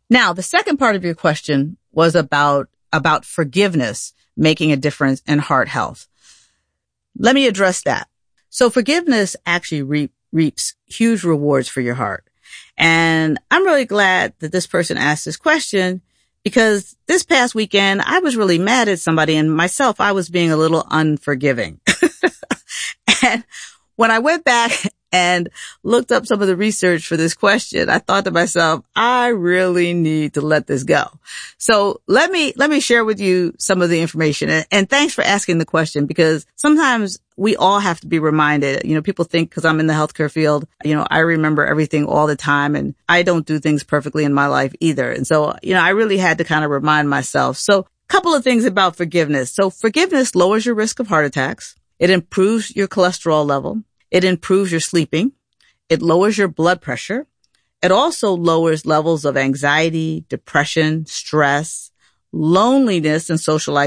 Now, the second part of your question was about forgiveness making a difference in heart health. Let me address that. So forgiveness actually reaps huge rewards for your heart. And I'm really glad that this person asked this question, because this past weekend, I was really mad at somebody, and myself, I was being a little unforgiving. And when I went back and looked up some of the research for this question, I thought to myself, I really need to let this go. So let me share with you some of the information. And thanks for asking the question, because sometimes we all have to be reminded. People think because I'm in the healthcare field, I remember everything all the time, and I don't do things perfectly in my life either. And so, I really had to kind of remind myself. So a couple of things about forgiveness. So forgiveness lowers your risk of heart attacks. It improves your cholesterol level. It improves your sleeping. It lowers your blood pressure. It also lowers levels of anxiety, depression, stress, loneliness, and social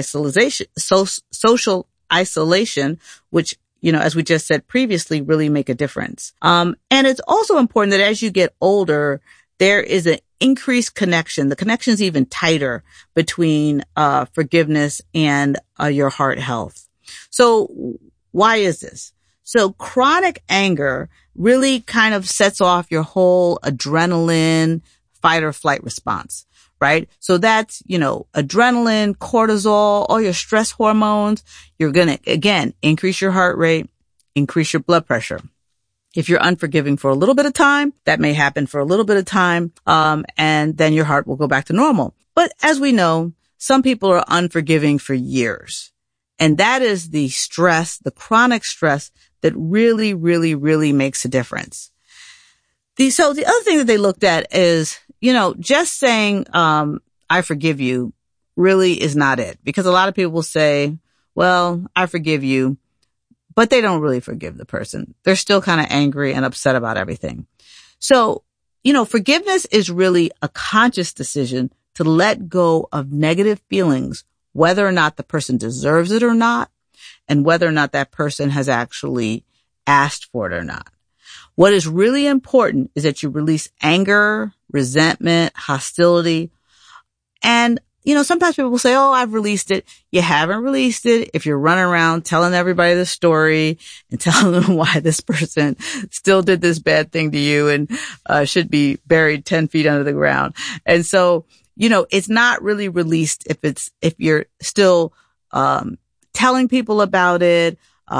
isolation, which, as we just said previously, really make a difference. And it's also important that as you get older, there is an increased connection. The connection is even tighter between forgiveness and your heart health. So why is this? So chronic anger really kind of sets off your whole adrenaline fight or flight response, right? So that's, adrenaline, cortisol, all your stress hormones. You're going to, again, increase your heart rate, increase your blood pressure. If you're unforgiving for a little bit of time, that may happen for a little bit of time, and then your heart will go back to normal. But as we know, some people are unforgiving for years. And that is the stress, the chronic stress that really, really, really makes a difference. So the other thing that they looked at is, just saying, I forgive you really is not it. Because a lot of people will say, well, I forgive you, but they don't really forgive the person. They're still kind of angry and upset about everything. So, forgiveness is really a conscious decision to let go of negative feelings, whether or not the person deserves it or not, and whether or not that person has actually asked for it or not. What is really important is that you release anger, resentment, hostility. And, sometimes people will say, oh, I've released it. You haven't released it if you're running around telling everybody the story and telling them why this person still did this bad thing to you and should be buried 10 feet under the ground. And so, it's not really released if you're still telling people about it,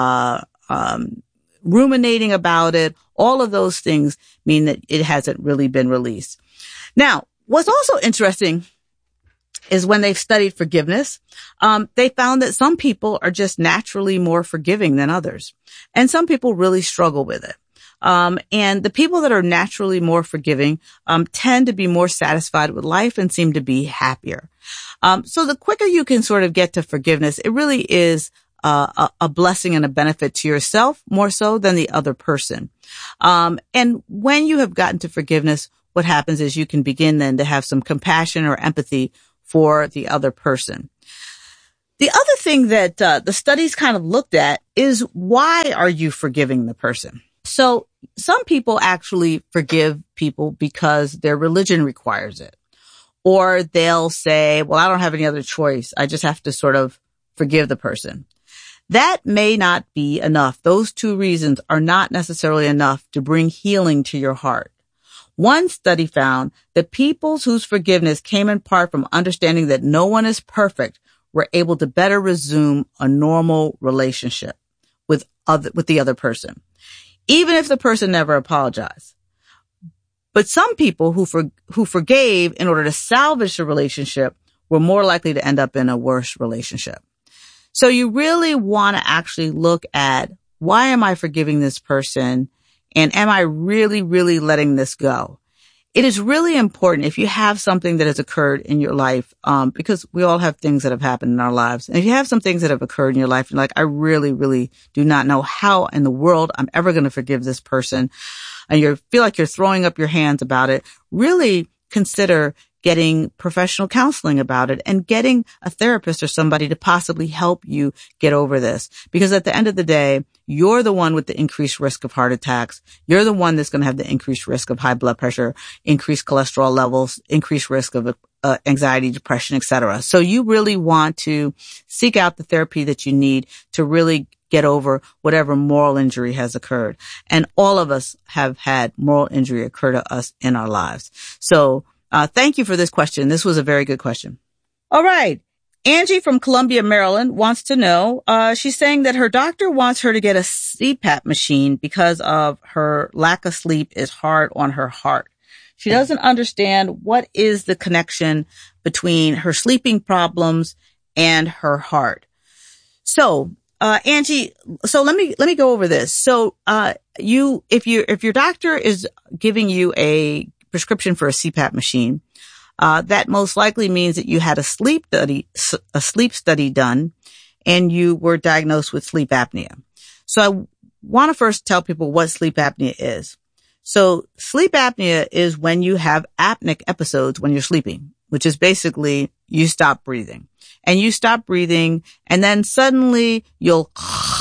ruminating about it. All of those things mean that it hasn't really been released. Now, what's also interesting is when they've studied forgiveness, they found that some people are just naturally more forgiving than others. And some people really struggle with it. And the people that are naturally more forgiving, tend to be more satisfied with life and seem to be happier. So the quicker you can sort of get to forgiveness, it really is a blessing and a benefit to yourself more so than the other person. And when you have gotten to forgiveness, what happens is you can begin then to have some compassion or empathy for the other person. The other thing that the studies kind of looked at is, why are you forgiving the person? So some people actually forgive people because their religion requires it. Or they'll say, well, I don't have any other choice. I just have to sort of forgive the person. That may not be enough. Those two reasons are not necessarily enough to bring healing to your heart. One study found that people whose forgiveness came in part from understanding that no one is perfect were able to better resume a normal relationship with the other person, even if the person never apologized. But some people who forgave in order to salvage the relationship were more likely to end up in a worse relationship. So you really want to actually look at, why am I forgiving this person? And am I really, really letting this go? It is really important if you have something that has occurred in your life, because we all have things that have happened in our lives. And if you have some things that have occurred in your life, and like, I really, really do not know how in the world I'm ever going to forgive this person, and you feel like you're throwing up your hands about it, really consider getting professional counseling about it and getting a therapist or somebody to possibly help you get over this. Because at the end of the day, you're the one with the increased risk of heart attacks. You're the one that's going to have the increased risk of high blood pressure, increased cholesterol levels, increased risk of anxiety, depression, etc. So you really want to seek out the therapy that you need to really get over whatever moral injury has occurred. And all of us have had moral injury occur to us in our lives. So thank you for this question. This was a very good question. All right. Angie from Columbia, Maryland wants to know, she's saying that her doctor wants her to get a CPAP machine because of her lack of sleep is hard on her heart. She doesn't understand what is the connection between her sleeping problems and her heart. So, Angie, so let me go over this. So, if your doctor is giving you a prescription for a CPAP machine, that most likely means that you had a sleep study done and you were diagnosed with sleep apnea. So I want to first tell people what sleep apnea is. So sleep apnea is when you have apneic episodes when you're sleeping, which is basically you stop breathing. And you stop breathing and then suddenly you'll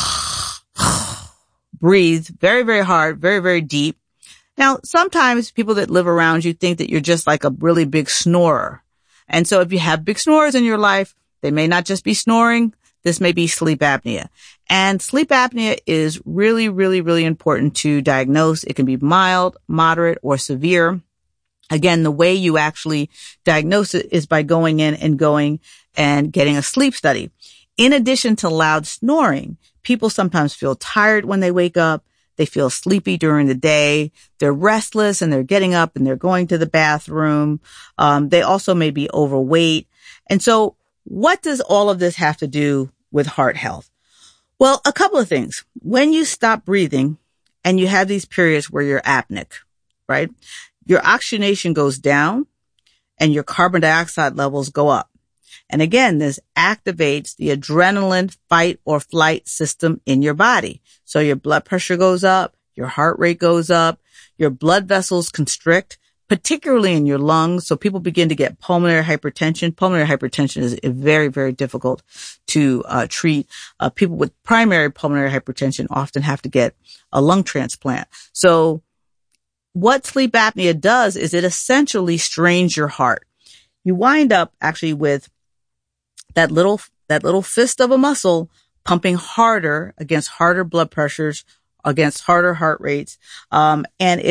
breathe very, very hard, very, very deep. Now, sometimes people that live around you think that you're just like a really big snorer. And so if you have big snorers in your life, they may not just be snoring. This may be sleep apnea. And sleep apnea is really, really, really important to diagnose. It can be mild, moderate, or severe. Again, the way you actually diagnose it is by going in and getting a sleep study. In addition to loud snoring, people sometimes feel tired when they wake up. They feel sleepy during the day. They're restless and they're getting up and they're going to the bathroom. They also may be overweight. And so what does all of this have to do with heart health? Well, a couple of things. When you stop breathing and you have these periods where you're apneic, right? Your oxygenation goes down and your carbon dioxide levels go up. And again, this activates the adrenaline fight or flight system in your body. So your blood pressure goes up, your heart rate goes up, your blood vessels constrict, particularly in your lungs. So people begin to get pulmonary hypertension. Pulmonary hypertension is very, very difficult to treat. People with primary pulmonary hypertension often have to get a lung transplant. So what sleep apnea does is it essentially strains your heart. You wind up actually with that little fist of a muscle pumping harder against harder blood pressures, against harder heart rates. And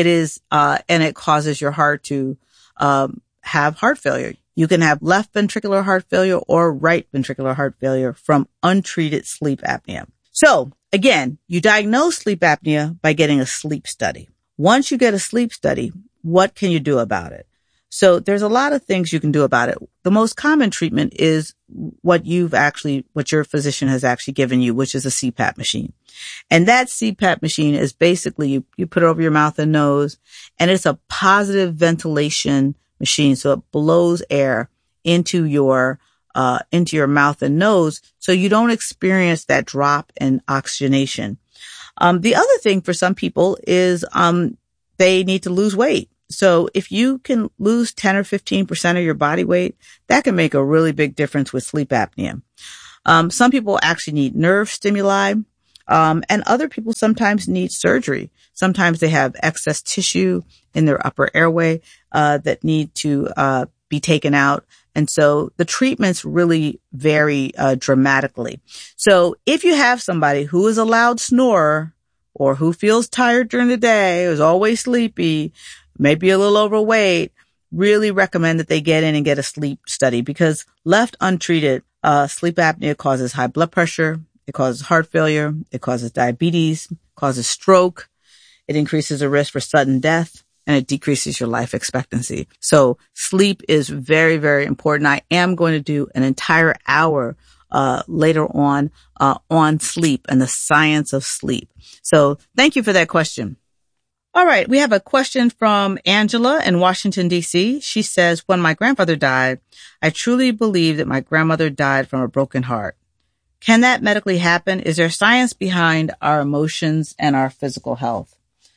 it causes your heart to, have heart failure. You can have left ventricular heart failure or right ventricular heart failure from untreated sleep apnea. So again, you diagnose sleep apnea by getting a sleep study. Once you get a sleep study, what can you do about it? So there's a lot of things you can do about it. The most common treatment is what your physician has actually given you, which is a CPAP machine. And that CPAP machine is basically you put it over your mouth and nose, and it's a positive ventilation machine. So it blows air into your mouth and nose so you don't experience that drop in oxygenation. The other thing for some people is they need to lose weight. So if you can lose 10 or 15% of your body weight, that can make a really big difference with sleep apnea. Some people actually need nerve stimuli, and other people sometimes need surgery. Sometimes they have excess tissue in their upper airway, that need to, be taken out. And so the treatments really vary, dramatically. So if you have somebody who is a loud snorer or who feels tired during the day, is always sleepy, maybe a little overweight, really recommend that they get in and get a sleep study because left untreated, sleep apnea causes high blood pressure. It causes heart failure. It causes diabetes, causes stroke. It increases the risk for sudden death and it decreases your life expectancy. So sleep is very, very important. I am going to do an entire hour later on sleep and the science of sleep. So thank you for that question. All right. We have a question from Angela in Washington, D.C. She says, when my grandfather died, I truly believe that my grandmother died from a broken heart. Can that medically happen? Is there science behind our emotions and our physical health?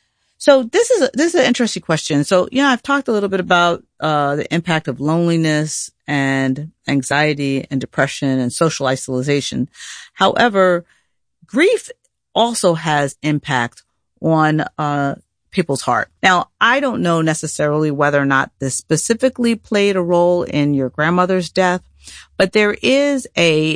So this is an interesting question. So, I've talked a little bit about the impact of loneliness and anxiety and depression and social isolation. However, grief also has impact on people's heart. Now, I don't know necessarily whether or not this specifically played a role in your grandmother's death, but there is a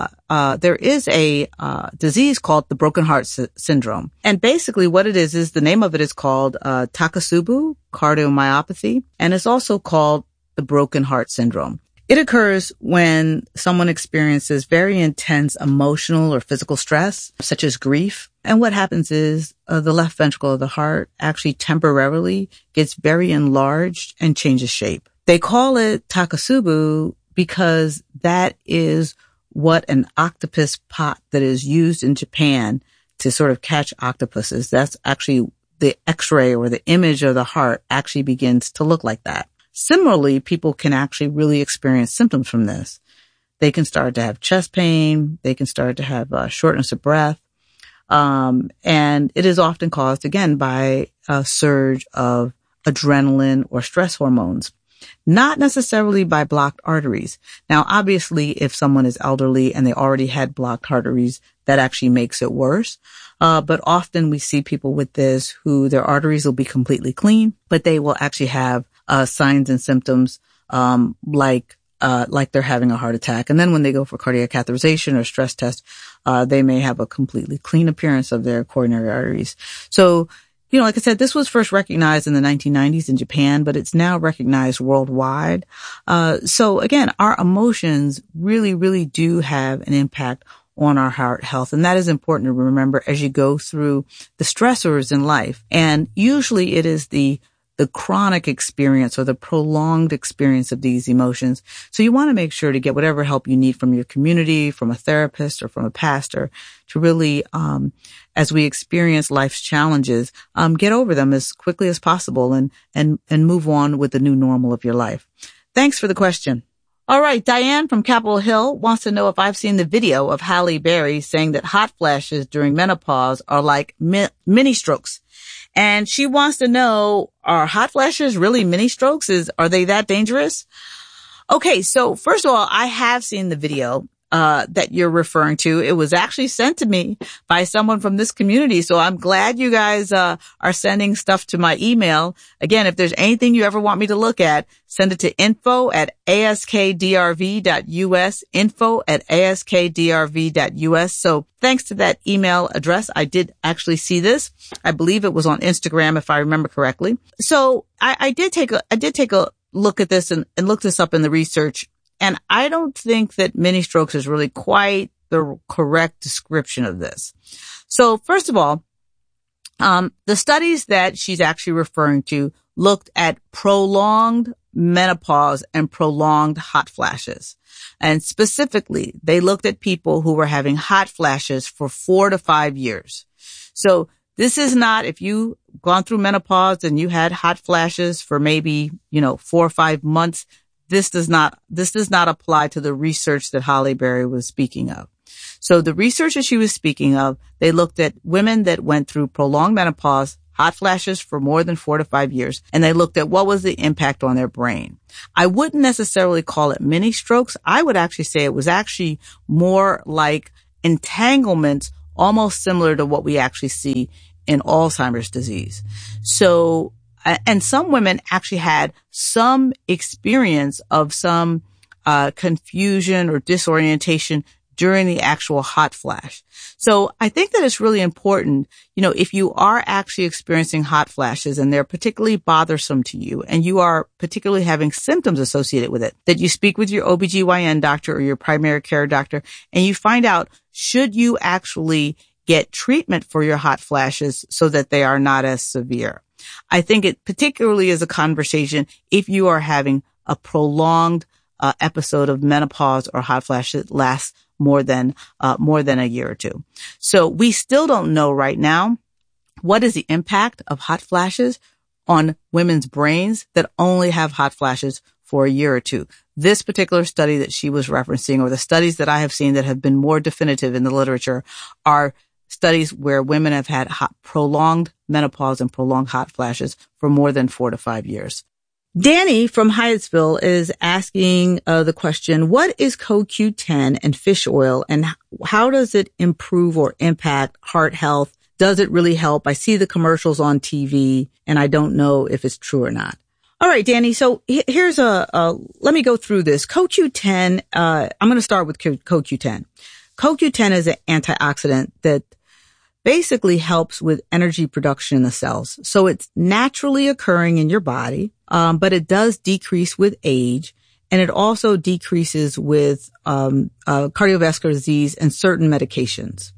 disease called the broken heart syndrome. And basically what it is the name of it is called Takotsubo cardiomyopathy, and it's also called the broken heart syndrome. It occurs when someone experiences very intense emotional or physical stress, such as grief. And what happens is the left ventricle of the heart actually temporarily gets very enlarged and changes shape. They call it Takotsubo because that is what an octopus pot that is used in Japan to sort of catch octopuses. That's actually the X-ray or the image of the heart actually begins to look like that. Similarly, people can actually really experience symptoms from this. They can start to have chest pain. They can start to have shortness of breath. And it is often caused, again, by a surge of adrenaline or stress hormones, not necessarily by blocked arteries. Now, obviously, if someone is elderly and they already had blocked arteries, that actually makes it worse. But often we see people with this who their arteries will be completely clean, but they will actually have signs and symptoms, like they're having a heart attack. And then when they go for cardiac catheterization or stress test, they may have a completely clean appearance of their coronary arteries. So, like I said, this was first recognized in the 1990s in Japan, but it's now recognized worldwide. So again, our emotions really, really do have an impact on our heart health. And that is important to remember as you go through the stressors in life. And usually it is the chronic experience or the prolonged experience of these emotions. So you want to make sure to get whatever help you need from your community, from a therapist or from a pastor to really, as we experience life's challenges, get over them as quickly as possible and move on with the new normal of your life. Thanks for the question. All right. Diane from Capitol Hill wants to know if I've seen the video of Halle Berry saying that hot flashes during menopause are like mini strokes. And she wants to know, are hot flashes really mini strokes? Are they that dangerous? Okay. So first of all, I have seen the video that you're referring to. It was actually sent to me by someone from this community. So I'm glad you guys are sending stuff to my email. Again, if there's anything you ever want me to look at, send it to info@askdrv.us, info@askdrv.us. So thanks to that email address, I did actually see this. I believe it was on Instagram, if I remember correctly. So I did take a look at this and look this up in the research. And I don't think that mini strokes is really quite the correct description of this. So first of all, the studies that she's actually referring to looked at prolonged menopause and prolonged hot flashes. And specifically, they looked at people who were having hot flashes for 4 to 5 years. So this is not, if you've gone through menopause and you had hot flashes for maybe, 4 or 5 months, this does not apply to the research that Halle Berry was speaking of. So the research that she was speaking of, they looked at women that went through prolonged menopause, hot flashes for more than 4 to 5 years, and they looked at what was the impact on their brain. I wouldn't necessarily call it mini strokes. I would actually say it was actually more like entanglements, almost similar to what we actually see in Alzheimer's disease. So, and some women actually had some experience of some confusion or disorientation during the actual hot flash. So I think that it's really important, if you are actually experiencing hot flashes and they're particularly bothersome to you and you are particularly having symptoms associated with it, that you speak with your OBGYN doctor or your primary care doctor and you find out, should you actually get treatment for your hot flashes so that they are not as severe? I think it particularly is a conversation if you are having a prolonged episode of menopause or hot flash that lasts more than a year or two. So we still don't know right now what is the impact of hot flashes on women's brains that only have hot flashes for a year or two. This particular study that she was referencing, or the studies that I have seen that have been more definitive in the literature, are studies where women have had prolonged menopause and prolonged hot flashes for more than 4 to 5 years. Danny from Hyattsville is asking the question, what is CoQ10 and fish oil, and how does it improve or impact heart health? Does it really help? I see the commercials on TV, and I don't know if it's true or not. All right, Danny. So here's let me go through this. CoQ10, I'm going to start with CoQ10. CoQ10 is an antioxidant that basically helps with energy production in the cells. So it's naturally occurring in your body, but it does decrease with age, and it also decreases with cardiovascular disease and certain medications.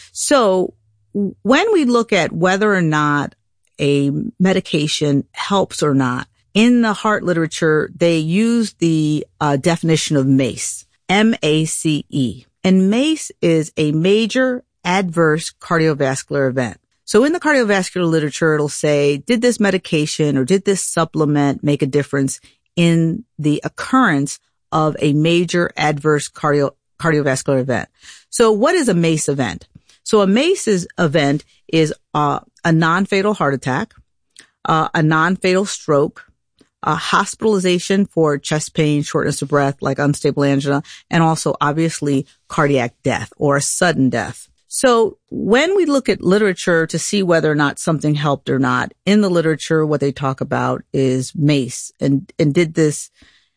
So when we look at whether or not a medication helps or not, in the heart literature, they use the definition of MACE, M-A-C-E. And MACE is a major adverse cardiovascular event. So in the cardiovascular literature, it'll say, did this medication or did this supplement make a difference in the occurrence of a major adverse cardiovascular event? So what is a MACE event? So a MACE event is a non-fatal heart attack, a non-fatal stroke, a hospitalization for chest pain, shortness of breath, like unstable angina, and also obviously cardiac death or a sudden death. So when we look at literature to see whether or not something helped or not, in the literature, what they talk about is MACE and did this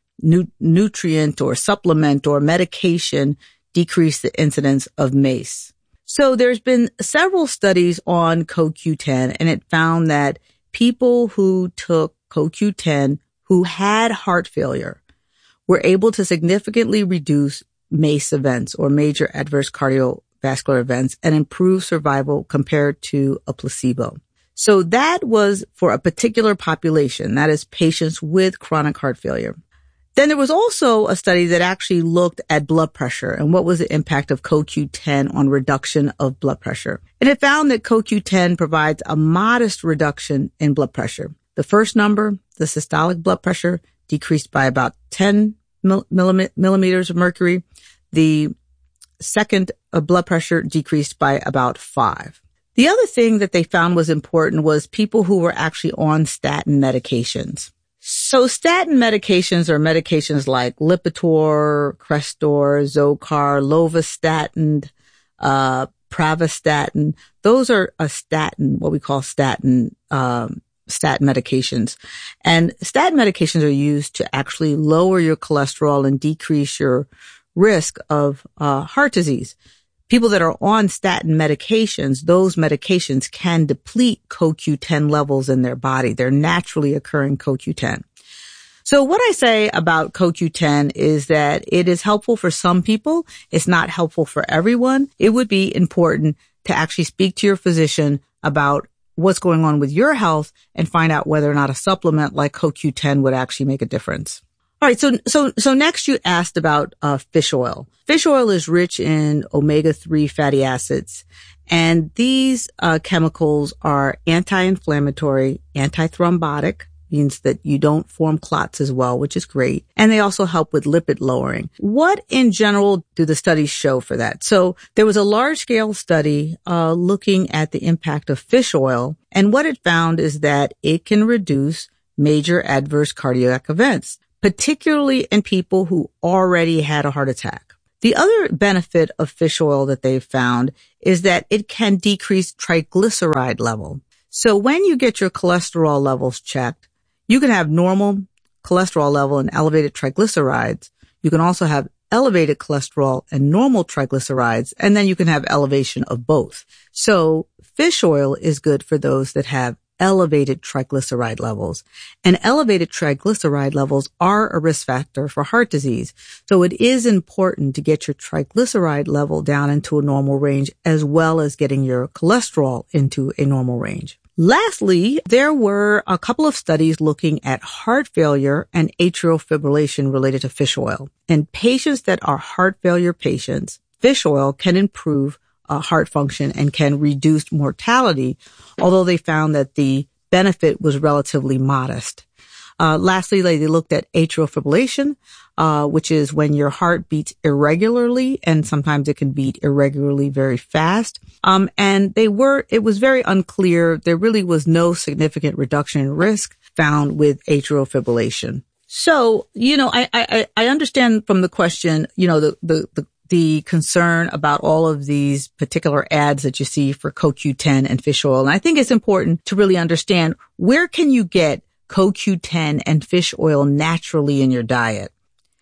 nutrient or supplement or medication decrease the incidence of MACE? So there's been several studies on CoQ10, and it found that people who took CoQ10 who had heart failure were able to significantly reduce MACE events or major adverse cardiovascular events and improve survival compared to a placebo. So that was for a particular population, that is patients with chronic heart failure. Then there was also a study that actually looked at blood pressure and what was the impact of CoQ10 on reduction of blood pressure. And it found that CoQ10 provides a modest reduction in blood pressure. The first number, the systolic blood pressure, decreased by about 10 millimeters of mercury. The second blood pressure decreased by about 5. The other thing that they found was important was people who were actually on statin medications. So statin medications are medications like Lipitor, Crestor, Zocor, Lovastatin, Pravastatin. Those are a statin, what we call statin medications. And statin medications are used to actually lower your cholesterol and decrease your risk of heart disease. People that are on statin medications, those medications can deplete CoQ10 levels in their body. They're naturally occurring CoQ10. So what I say about CoQ10 is that it is helpful for some people. It's not helpful for everyone. It would be important to actually speak to your physician about what's going on with your health and find out whether or not a supplement like CoQ10 would actually make a difference. All right. So next you asked about fish oil. Fish oil is rich in omega-3 fatty acids, and these chemicals are anti-inflammatory, anti-thrombotic, means that you don't form clots as well, which is great. And they also help with lipid lowering. What in general do the studies show for that? So there was a large scale study looking at the impact of fish oil. And what it found is that it can reduce major adverse cardiac events, particularly in people who already had a heart attack. The other benefit of fish oil that they've found is that it can decrease triglyceride level. So when you get your cholesterol levels checked, you can have normal cholesterol level and elevated triglycerides. You can also have elevated cholesterol and normal triglycerides, and then you can have elevation of both. So fish oil is good for those that have elevated triglyceride levels. And elevated triglyceride levels are a risk factor for heart disease. So it is important to get your triglyceride level down into a normal range as well as getting your cholesterol into a normal range. Lastly, there were a couple of studies looking at heart failure and atrial fibrillation related to fish oil. In patients that are heart failure patients, fish oil can improve heart function and can reduce mortality, although they found that the benefit was relatively modest. Lastly, they looked at atrial fibrillation, which is when your heart beats irregularly, and sometimes it can beat irregularly very fast. And it was very unclear. There really was no significant reduction in risk found with atrial fibrillation. So, I understand from the question, the concern about all of these particular ads that you see for CoQ10 and fish oil. And I think it's important to really understand, where can you get CoQ10 and fish oil naturally in your diet?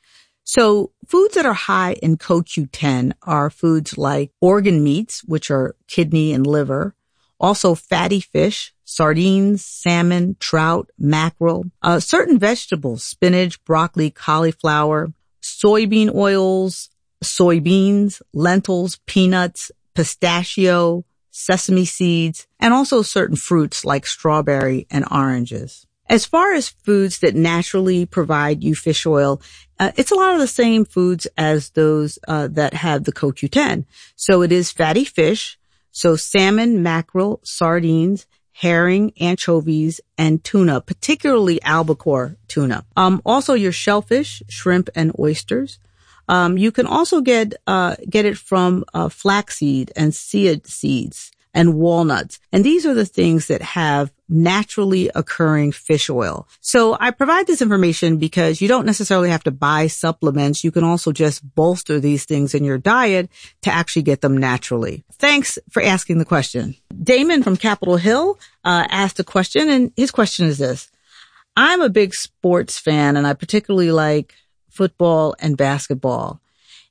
So foods that are high in CoQ10 are foods like organ meats, which are kidney and liver, also fatty fish, sardines, salmon, trout, mackerel, certain vegetables, spinach, broccoli, cauliflower, soybean oils, soybeans, lentils, peanuts, pistachio, sesame seeds, and also certain fruits like strawberry and oranges. As far as foods that naturally provide you fish oil, it's a lot of the same foods as those that have the CoQ10. So it is fatty fish, so salmon, mackerel, sardines, herring, anchovies, and tuna, particularly albacore tuna. Also your shellfish, shrimp, and oysters. You can also get it from flaxseed and chia seeds and walnuts. And these are the things that have naturally occurring fish oil. So I provide this information because you don't necessarily have to buy supplements. You can also just bolster these things in your diet to actually get them naturally. Thanks for asking the question. Damon from Capitol Hill asked a question, and his question is this. I'm a big sports fan, and I particularly like football and basketball.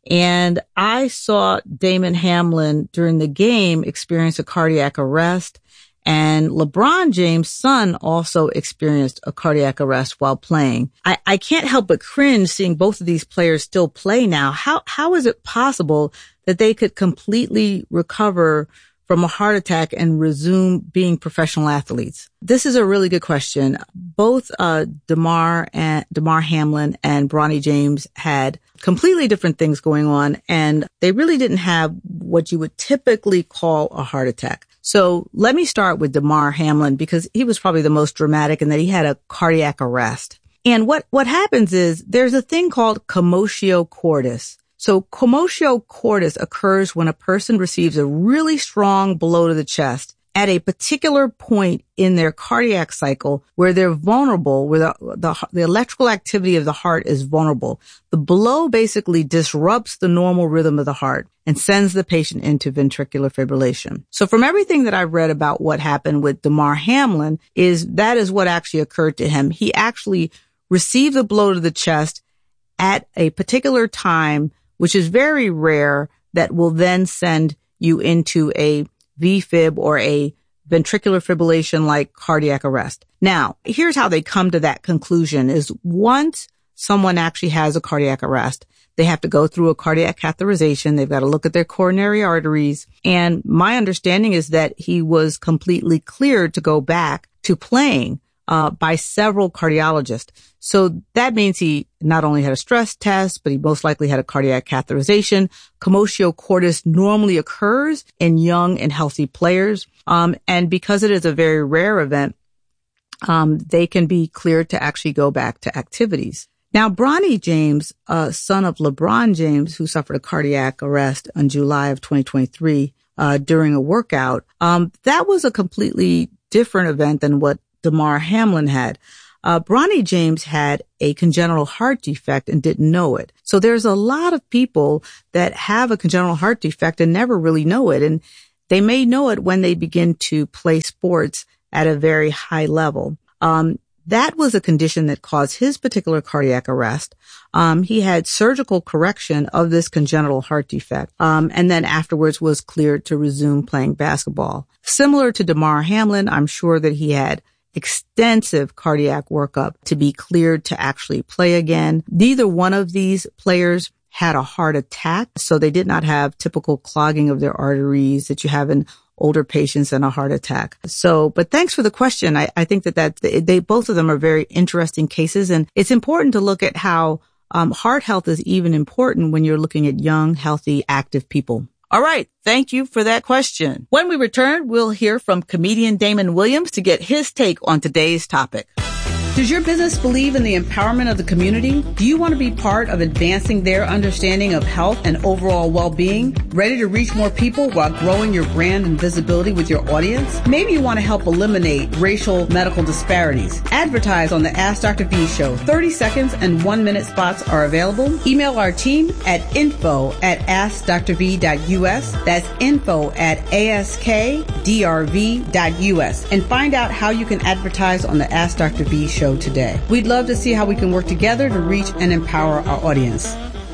And I saw Damon Hamlin during the game experience a cardiac arrest, and LeBron James' son also experienced a cardiac arrest while playing. I can't help but cringe seeing both of these players still play now. How is it possible that they could completely recover from a heart attack and resume being professional athletes? This is a really good question. Both Damar Hamlin and Bronny James had completely different things going on, and they really didn't have what you would typically call a heart attack. So let me start with Damar Hamlin, because he was probably the most dramatic in that he had a cardiac arrest. And what happens is there's a thing called commotio cordis. So commotio cordis occurs when a person receives a really strong blow to the chest at a particular point in their cardiac cycle where they're vulnerable, where the electrical activity of the heart is vulnerable. The blow basically disrupts the normal rhythm of the heart and sends the patient into ventricular fibrillation. So from everything that I've read about what happened with Damar Hamlin, that is what actually occurred to him. He actually received a blow to the chest at a particular time, which is very rare, that will then send you into a VFib or a ventricular fibrillation like cardiac arrest. Now, here's how they come to that conclusion is once someone actually has a cardiac arrest, they have to go through a cardiac catheterization. They've got to look at their coronary arteries. And my understanding is that he was completely cleared to go back to playing by several cardiologists. So that means he not only had a stress test, but he most likely had a cardiac catheterization. Commotio cordis normally occurs in young and healthy players. And because it is a very rare event, they can be cleared to actually go back to activities. Now, Bronny James, son of LeBron James, who suffered a cardiac arrest in July of 2023 during a workout, that was a completely different event than what Damar Hamlin had. Bronny James had a congenital heart defect and didn't know it. So there's a lot of people that have a congenital heart defect and never really know it. And they may know it when they begin to play sports at a very high level. That was a condition that caused his particular cardiac arrest. He had surgical correction of this congenital heart defect, and then afterwards was cleared to resume playing basketball. Similar to Damar Hamlin, I'm sure that he had extensive cardiac workup to be cleared to actually play again. Neither one of these players had a heart attack, so they did not have typical clogging of their arteries that you have in older patients and a heart attack. So, but thanks for the question. I think that both of them are very interesting cases, and it's important to look at how heart health is even important when you're looking at young, healthy, active people. All right. Thank you for that question. When we return, we'll hear from comedian Damon Williams to get his take on today's topic. Does your business believe in the empowerment of the community? Do you want to be part of advancing their understanding of health and overall well-being? Ready to reach more people while growing your brand and visibility with your audience? Maybe you want to help eliminate racial medical disparities. Advertise on the Ask Dr. V show. 30 seconds and 1 minute spots are available. Email our team at info@askdrv.us. That's info@askdrv.us. And find out how you can advertise on the Ask Dr. V show today. We'd love to see how we can work together to reach and empower our audience.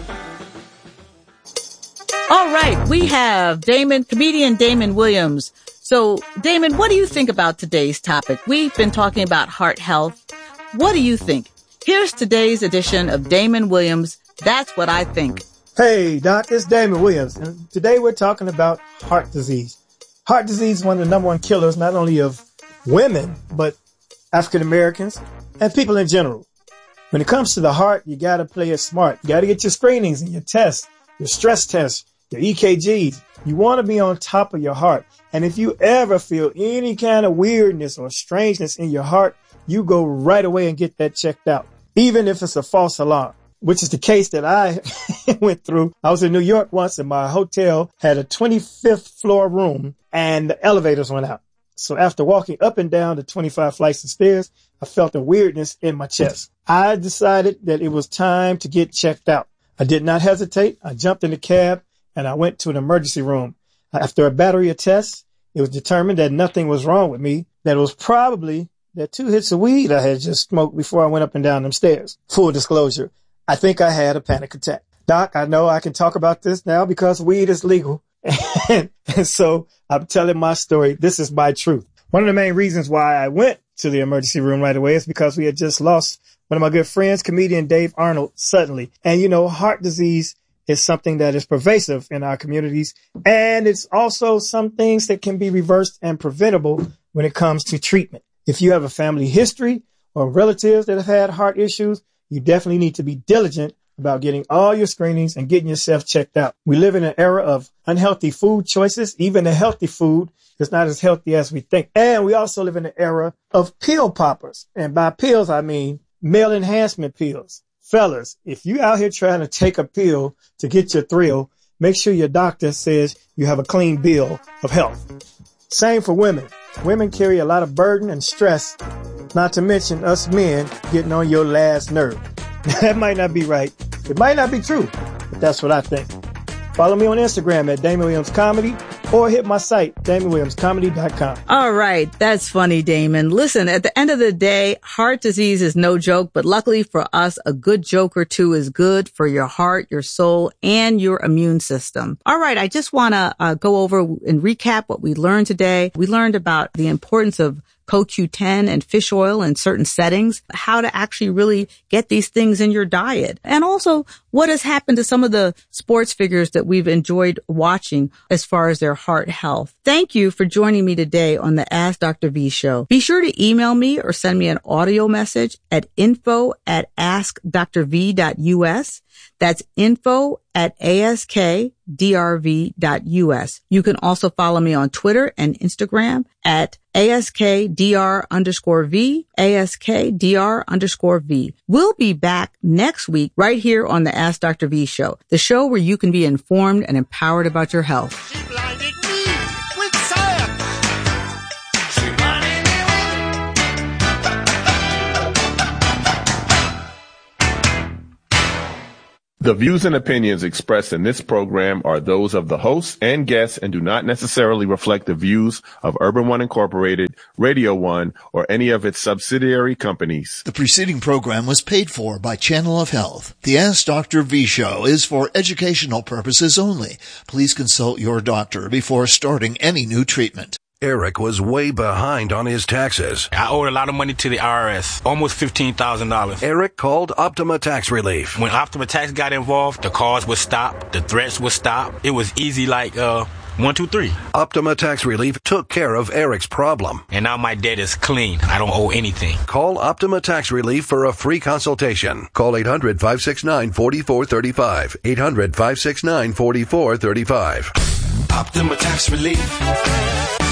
All right, we have comedian Damon Williams. So, Damon, what do you think about today's topic? We've been talking about heart health. What do you think? Here's today's edition of Damon Williams. That's what I think. Hey, Doc, it's Damon Williams. And today we're talking about heart disease. Heart disease is one of the number one killers, not only of women, but African Americans and people in general. When it comes to the heart, you got to play it smart. You got to get your screenings and your tests, your stress tests, your EKGs. You want to be on top of your heart. And if you ever feel any kind of weirdness or strangeness in your heart, you go right away and get that checked out, even if it's a false alarm, which is the case that I went through. I was in New York once and my hotel had a 25th floor room and the elevators went out. So after walking up and down the 25 flights of stairs, I felt a weirdness in my chest. I decided that it was time to get checked out. I did not hesitate. I jumped in the cab and I went to an emergency room. After a battery of tests, it was determined that nothing was wrong with me, that it was probably that 2 hits of weed I had just smoked before I went up and down them stairs. Full disclosure, I think I had a panic attack. Doc, I know I can talk about this now because weed is legal. And so I'm telling my story. This is my truth. One of the main reasons why I went to the emergency room right away is because we had just lost one of my good friends, comedian Dave Arnold, suddenly. And, you know, heart disease is something that is pervasive in our communities. And it's also some things that can be reversed and preventable when it comes to treatment. If you have a family history or relatives that have had heart issues, you definitely need to be diligent about getting all your screenings and getting yourself checked out. We live in an era of unhealthy food choices. Even the healthy food is not as healthy as we think. And we also live in an era of pill poppers. And by pills, I mean male enhancement pills. Fellas, if you out here trying to take a pill to get your thrill, make sure your doctor says you have a clean bill of health. Same for women. Women carry a lot of burden and stress, not to mention us men getting on your last nerve. That might not be right. It might not be true, but that's what I think. Follow me on Instagram at Damon Williams Comedy or hit my site, DamonWilliamsComedy.com. All right. That's funny, Damon. Listen, at the end of the day, heart disease is no joke, but luckily for us, a good joke or two is good for your heart, your soul, and your immune system. All right. I just want to go over and recap what we learned today. We learned about the importance of CoQ10 and fish oil in certain settings, how to actually really get these things in your diet, and also what has happened to some of the sports figures that we've enjoyed watching as far as their heart health. Thank you for joining me today on the Ask Dr. V show. Be sure to email me or send me an audio message at info@askdrv.us. That's info@askdrv.us. You can also follow me on Twitter and Instagram at ASKDR_V, ASKDR_V. We'll be back next week right here on the Ask Dr. V show, the show where you can be informed and empowered about your health. She blinded me with science. She blinded me The views and opinions expressed in this program are those of the hosts and guests and do not necessarily reflect the views of Urban One Incorporated, Radio One, or any of its subsidiary companies. The preceding program was paid for by Channel of Health. The Ask Dr. V show is for educational purposes only. Please consult your doctor before starting any new treatment. Eric was way behind on his taxes. I owed a lot of money to the IRS, almost $15,000. Eric called Optima Tax Relief. When Optima Tax got involved, the calls would stop, the threats would stop. It was easy like 1, 2, 3. Optima Tax Relief took care of Eric's problem. And now my debt is clean. I don't owe anything. Call Optima Tax Relief for a free consultation. Call 800-569-4435. 800-569-4435. Optima Tax Relief.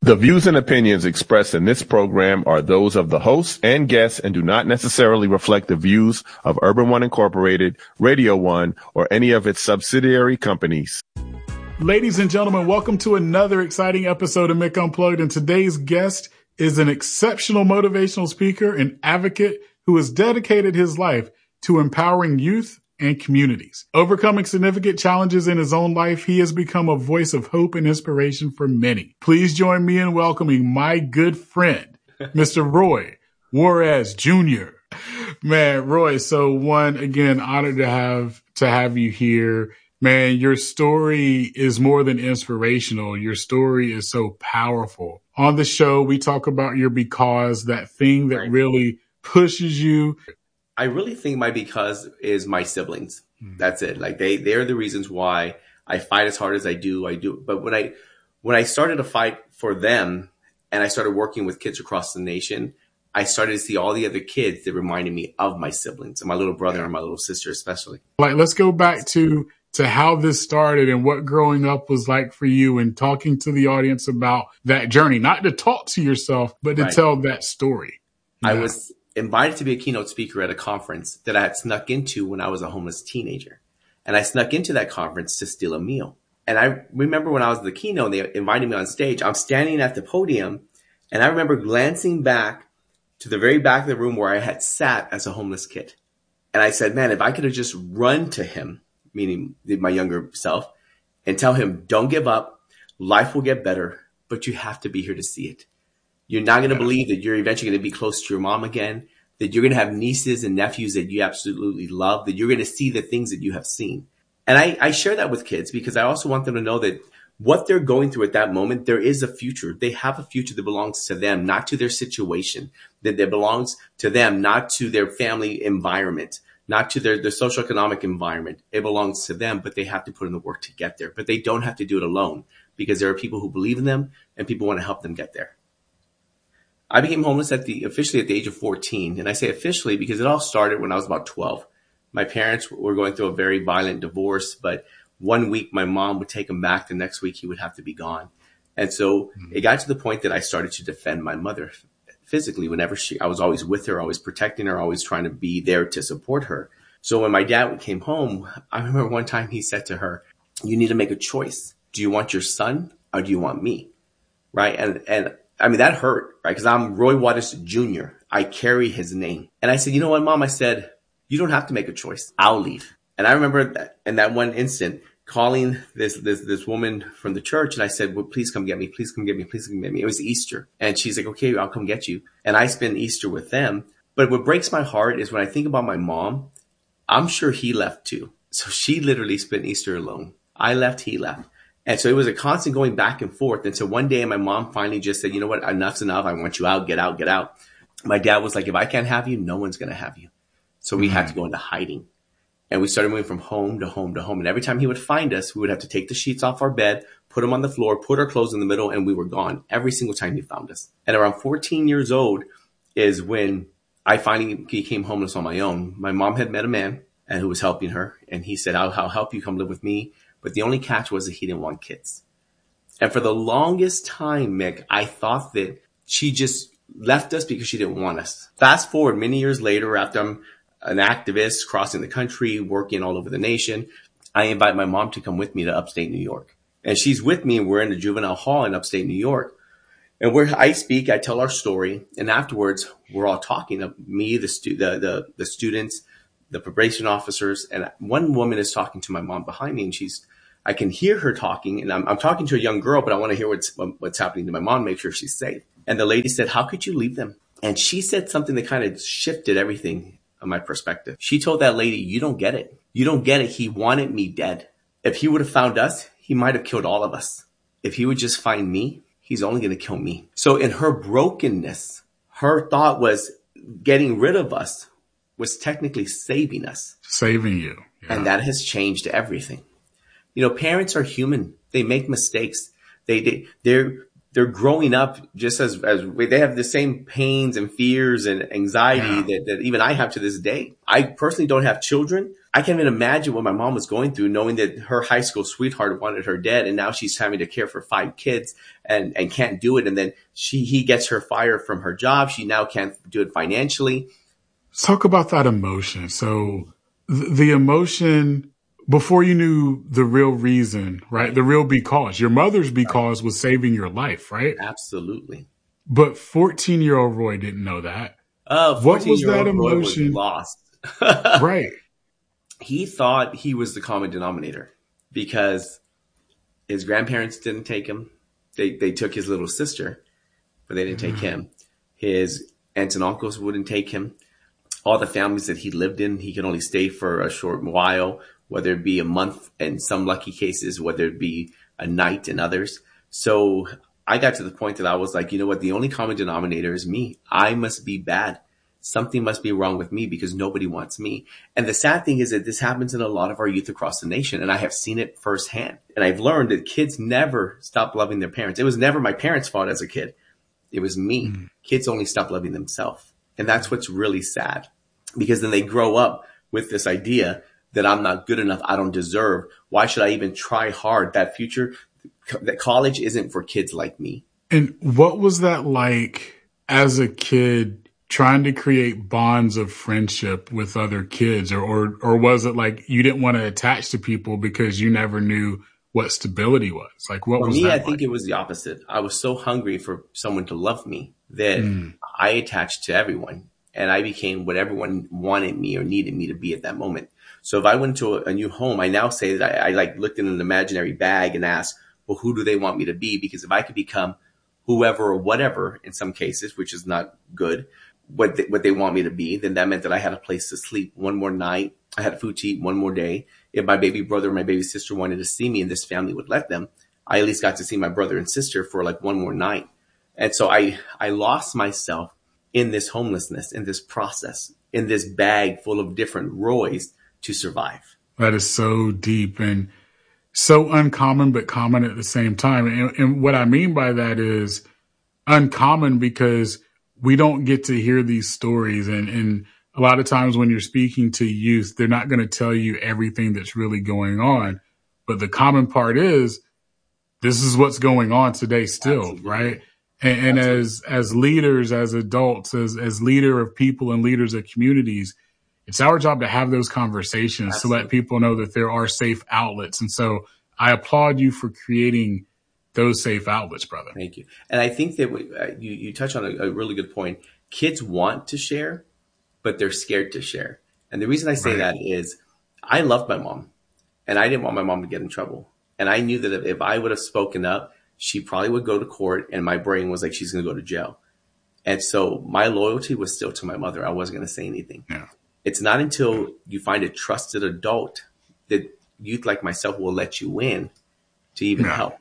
The views and opinions expressed in this program are those of the hosts and guests and do not necessarily reflect the views of Urban One Incorporated, Radio One, or any of its subsidiary companies. Ladies and gentlemen, welcome to another exciting episode of Mick Unplugged. And today's guest is an exceptional motivational speaker and advocate who has dedicated his life to empowering youth and communities. Overcoming significant challenges in his own life, he has become a voice of hope and inspiration for many. Please join me in welcoming my good friend, Mr. Roy Juarez Jr. Man, Roy, so again, honored to have you here. Man, your story is more than inspirational. Your story is so powerful. On the show, we talk about your because, that thing that really pushes you. I really think my because is my siblings. That's it. Like they're the reasons why I fight as hard as I do. But when I started to fight for them and I started working with kids across the nation, I started to see all the other kids that reminded me of my siblings and my little brother and my little sister, especially. Like, let's go back to how this started and what growing up was like for you and talking to the audience about that journey, not to talk to yourself, but to tell that story. I was invited to be a keynote speaker at a conference that I had snuck into when I was a homeless teenager. And I snuck into that conference to steal a meal. And I remember when I was the keynote, they invited me on stage. I'm standing at the podium and I remember glancing back to the very back of the room where I had sat as a homeless kid. And I said, man, if I could have just run to him, meaning my younger self, and tell him, don't give up. Life will get better, but you have to be here to see it. You're not going to believe that you're eventually going to be close to your mom again, that you're going to have nieces and nephews that you absolutely love, that you're going to see the things that you have seen. And I share that with kids because I also want them to know that what they're going through at that moment, there is a future. They have a future that belongs to them, not to their situation, that belongs to them, not to their family environment, not to their socioeconomic environment. It belongs to them, but they have to put in the work to get there. But they don't have to do it alone because there are people who believe in them and people want to help them get there. I became homeless officially at the age of 14. And I say officially because it all started when I was about 12. My parents were going through a very violent divorce, but one week my mom would take him back. The next week he would have to be gone. And so it got to the point that I started to defend my mother physically whenever I was always with her, always protecting her, always trying to be there to support her. So when my dad came home, I remember one time he said to her, you need to make a choice. Do you want your son or do you want me? Right. And I mean, that hurt, right? Because I'm Roy Juarez Jr. I carry his name. And I said, you know what, Mom? I said, you don't have to make a choice. I'll leave. And I remember that in that one instant calling this woman from the church. And I said, well, please come get me. Please come get me. Please come get me. It was Easter. And she's like, okay, I'll come get you. And I spent Easter with them. But what breaks my heart is when I think about my mom, I'm sure he left too. So she literally spent Easter alone. I left, he left. And so it was a constant going back and forth. And so one day my mom finally just said, you know what, enough's enough. I want you out, get out, get out. My dad was like, if I can't have you, no one's going to have you. So we had to go into hiding. And we started moving from home to home to home. And every time he would find us, we would have to take the sheets off our bed, put them on the floor, put our clothes in the middle, and we were gone every single time he found us. And around 14 years old is when I finally became homeless on my own. My mom had met a man who was helping her. And he said, I'll help you come live with me. But the only catch was that he didn't want kids. And for the longest time, Mick, I thought that she just left us because she didn't want us. Fast forward many years later, after I'm an activist crossing the country, working all over the nation, I invite my mom to come with me to upstate New York. And she's with me, and we're in the juvenile hall in upstate New York. And where I speak, I tell our story. And afterwards, we're all talking, me, the students, the probation officers, and one woman is talking to my mom behind me, and I can hear her talking, and I'm talking to a young girl, but I want to hear what's happening to my mom, make sure she's safe. And the lady said, how could you leave them? And she said something that kind of shifted everything on my perspective. She told that lady, you don't get it. You don't get it. He wanted me dead. If he would have found us, he might have killed all of us. If he would just find me, he's only going to kill me. So in her brokenness, her thought was getting rid of us was technically saving us. Saving you. Yeah. And that has changed everything. You know, parents are human. They make mistakes. They're they're growing up just as they have the same pains and fears and anxiety that even I have to this day. I personally don't have children. I can't even imagine what my mom was going through, knowing that her high school sweetheart wanted her dead, and now she's having to care for 5 kids and can't do it. And then he gets her fired from her job. She now can't do it financially. Let's talk about that emotion. So the emotion before you knew the real reason, right? The real because. Your mother's because was saving your life, right? Absolutely. But 14-year-old Roy didn't know that. What was that emotion? Roy was lost. Right. He thought he was the common denominator because his grandparents didn't take him. They took his little sister, but they didn't take him. His aunts and uncles wouldn't take him. All the families that he lived in, he could only stay for a short while, whether it be a month in some lucky cases, whether it be a night in others. So I got to the point that I was like, you know what? The only common denominator is me. I must be bad. Something must be wrong with me because nobody wants me. And the sad thing is that this happens in a lot of our youth across the nation. And I have seen it firsthand. And I've learned that kids never stop loving their parents. It was never my parents' fault as a kid. It was me. Kids only stop loving themselves. And that's what's really sad, because then they grow up with this idea that I'm not good enough. I don't deserve. Why should I even try hard? That college isn't for kids like me. And what was that like as a kid, trying to create bonds of friendship with other kids? Or was it like you didn't want to attach to people because you never knew what stability was? Like, what was that? For me, I think it was the opposite. I was so hungry for someone to love me that I attached to everyone, and I became what everyone wanted me or needed me to be at that moment. So if I went to a new home, I now say that I like looked in an imaginary bag and asked, well, who do they want me to be? Because if I could become whoever or whatever in some cases, which is not good, what they want me to be, then that meant that I had a place to sleep one more night. I had food to eat one more day. If my baby brother or my baby sister wanted to see me and this family would let them, I at least got to see my brother and sister for like one more night. And so I lost myself in this homelessness, in this process, in this bag full of different Roys to survive. That is so deep and so uncommon, but common at the same time. And what I mean by that is uncommon because we don't get to hear these stories. And a lot of times when you're speaking to youth, they're not going to tell you everything that's really going on. But the common part is this is what's going on today still, Absolutely. Right? And as leaders, as adults, as leader of people and leaders of communities, it's our job to have those conversations Absolutely. To let people know that there are safe outlets. And so I applaud you for creating those safe outlets, brother. Thank you. And I think that you touch on a really good point. Kids want to share, but they're scared to share. And the reason I say that is I loved my mom, and I didn't want my mom to get in trouble. And I knew that if I would have spoken up, she probably would go to court, and my brain was like, she's going to go to jail. And so my loyalty was still to my mother. I wasn't going to say anything. Yeah. It's not until you find a trusted adult that youth like myself will let you in to even help.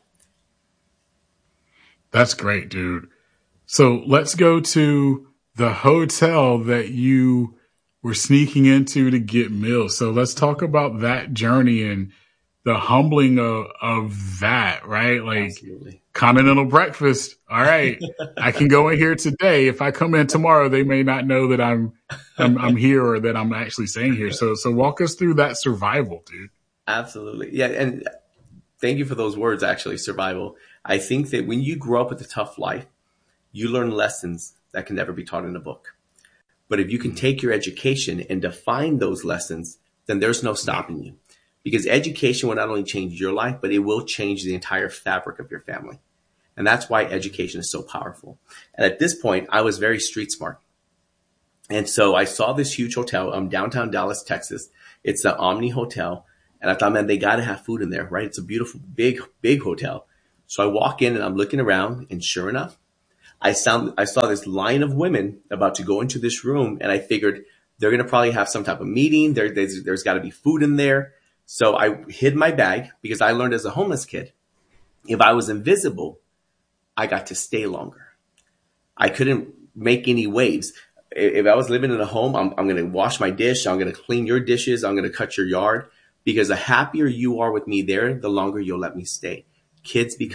That's great, dude. So let's go to the hotel that you were sneaking into to get meals. So let's talk about that journey and the humbling of that, right? Like Absolutely. Continental breakfast. All right. I can go in here today. If I come in tomorrow, they may not know that I'm here or that I'm actually staying here. So walk us through that survival, dude. Absolutely. Yeah. And thank you for those words, actually, survival. I think that when you grow up with a tough life, you learn lessons that can never be taught in a book. But if you can take your education and define those lessons, then there's no stopping you. Because education will not only change your life, but it will change the entire fabric of your family. And that's why education is so powerful. And at this point, I was very street smart. And so I saw this huge hotel, downtown Dallas, Texas. It's the Omni Hotel. And I thought, man, they got to have food in there, right? It's a beautiful, big, big hotel. So I walk in and I'm looking around, and sure enough, I saw this line of women about to go into this room, and I figured they're going to probably have some type of meeting. There's got to be food in there. So I hid my bag because I learned as a homeless kid, if I was invisible, I got to stay longer. I couldn't make any waves. If I was living in a home, I'm going to wash my dish. I'm going to clean your dishes. I'm going to cut your yard, because the happier you are with me there, the longer you'll let me stay. Kids become